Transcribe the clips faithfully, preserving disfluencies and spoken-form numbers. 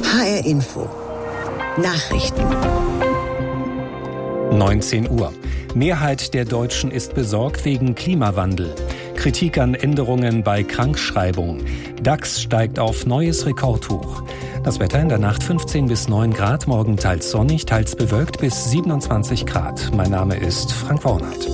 H R Info. Nachrichten. neunzehn Uhr. Mehrheit der Deutschen ist besorgt wegen Klimawandel. Kritik an Änderungen bei Krankschreibung. DAX steigt auf neues Rekordhoch. Das Wetter in der Nacht fünfzehn bis neun Grad, morgen teils sonnig, teils bewölkt bis siebenundzwanzig Grad. Mein Name ist Frank Wornert.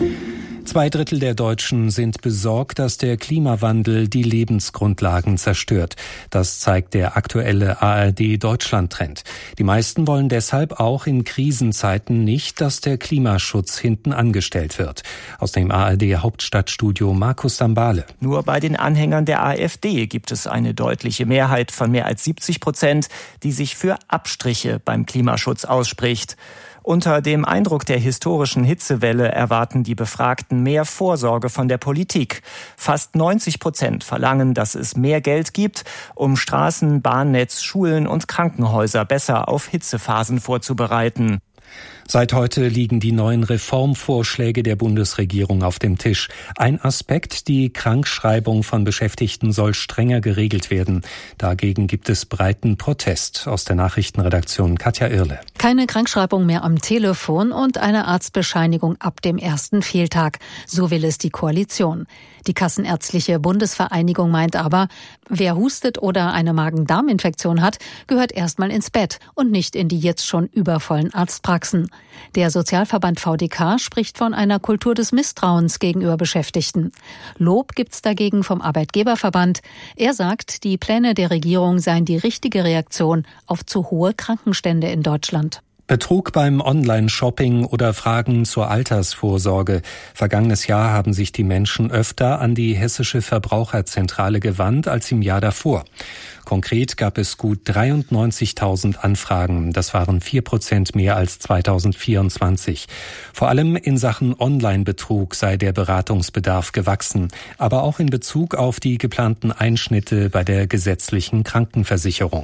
Zwei Drittel der Deutschen sind besorgt, dass der Klimawandel die Lebensgrundlagen zerstört. Das zeigt der aktuelle A R D-Deutschland-Trend. Die meisten wollen deshalb auch in Krisenzeiten nicht, dass der Klimaschutz hinten angestellt wird. Aus dem A R D-Hauptstadtstudio Markus Sambale. Nur bei den Anhängern der AfD gibt es eine deutliche Mehrheit von mehr als siebzig Prozent, die sich für Abstriche beim Klimaschutz ausspricht. Unter dem Eindruck der historischen Hitzewelle erwarten die Befragten mehr Vorsorge von der Politik. Fast neunzig Prozent verlangen, dass es mehr Geld gibt, um Straßen, Bahnnetz, Schulen und Krankenhäuser besser auf Hitzephasen vorzubereiten. Seit heute liegen die neuen Reformvorschläge der Bundesregierung auf dem Tisch. Ein Aspekt, die Krankschreibung von Beschäftigten soll strenger geregelt werden. Dagegen gibt es breiten Protest. Aus der Nachrichtenredaktion Katja Irle. Keine Krankschreibung mehr am Telefon und eine Arztbescheinigung ab dem ersten Fehltag. So will es die Koalition. Die Kassenärztliche Bundesvereinigung meint aber, wer hustet oder eine Magen-Darm-Infektion hat, gehört erstmal ins Bett und nicht in die jetzt schon übervollen Arztpraxen. Der Sozialverband V D K spricht von einer Kultur des Misstrauens gegenüber Beschäftigten. Lob gibt's dagegen vom Arbeitgeberverband. Er sagt, die Pläne der Regierung seien die richtige Reaktion auf zu hohe Krankenstände in Deutschland. Betrug beim Online-Shopping oder Fragen zur Altersvorsorge. Vergangenes Jahr haben sich die Menschen öfter an die Hessische Verbraucherzentrale gewandt als im Jahr davor. Konkret gab es gut dreiundneunzigtausend Anfragen. Das waren vier Prozent mehr als zweitausendvierundzwanzig. Vor allem in Sachen Online-Betrug sei der Beratungsbedarf gewachsen, aber auch in Bezug auf die geplanten Einschnitte bei der gesetzlichen Krankenversicherung.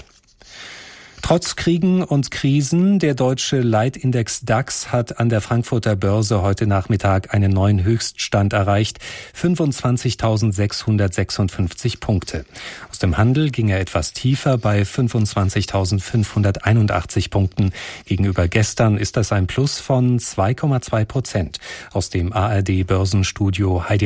Trotz Kriegen und Krisen, der deutsche Leitindex DAX hat an der Frankfurter Börse heute Nachmittag einen neuen Höchststand erreicht, fünfundzwanzigtausendsechshundertsechsundfünfzig Punkte. Aus dem Handel ging er etwas tiefer bei fünfundzwanzigtausendfünfhunderteinundachtzig Punkten. Gegenüber gestern ist das ein Plus von zwei Komma zwei Prozent. Aus dem A R D-Börsenstudio Heidi